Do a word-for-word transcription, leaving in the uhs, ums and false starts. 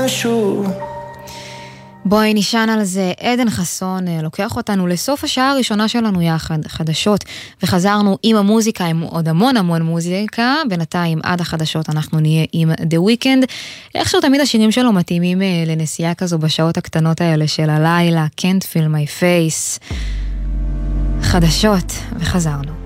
משהו. בואי נשען על זה. עדן חסון לוקח אותנו לסוף השעה הראשונה שלנו יחד, חדשות, וחזרנו עם המוזיקה, עם עוד המון המון מוזיקה. בינתיים עד החדשות אנחנו נהיה עם The Weeknd. איכשהו תמיד השירים שלו מתאימים לנסיעה כזו בשעות הקטנות האלה של הלילה. Can't Feel My Face. חדשות, וחזרנו.